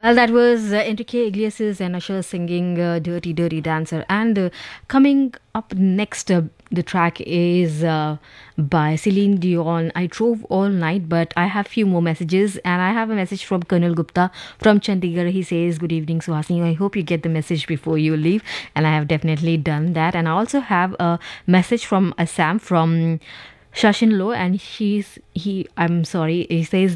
Well, that was Enrique Iglesias and Usher singing Dirty Dirty Dancer. And coming up next, the track is by Celine Dion. I drove all night, but I have few more messages. And I have a message from Colonel Gupta from Chandigarh. He says, Good evening, Suhasini. I hope you get the message before you leave. And I have definitely done that. And I also have a message from Assam from Shashin Low, and he I'm sorry, he says